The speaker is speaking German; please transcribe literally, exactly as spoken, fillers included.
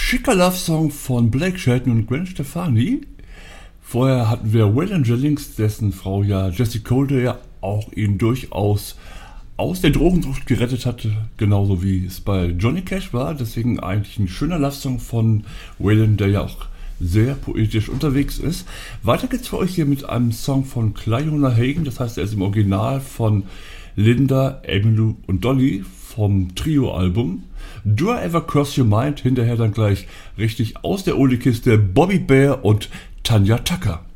schicker Love-Song von Blake Shelton und Gwen Stefani. Vorher hatten wir Waylon Jennings, dessen Frau ja Jessie Cole, der ja auch ihn durchaus aus der Drogensucht gerettet hatte, genauso wie es bei Johnny Cash war. Deswegen eigentlich ein schöner Love-Song von Waylon, der ja auch sehr poetisch unterwegs ist. Weiter geht's für euch hier mit einem Song von Cliona Hagen, das heißt, er ist im Original von Linda, Emmylou und Dolly vom Trio-Album. Do I Ever Cross Your Mind? Hinterher dann gleich richtig aus der Oldie-Kiste Bobby Bear und Tanya Tucker.